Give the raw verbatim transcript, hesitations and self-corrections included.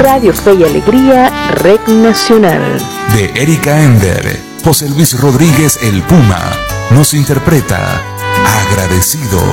Radio Fe y Alegría, Red Nacional. De Erika Ender, José Luis Rodríguez el Puma, nos interpreta Agradecido.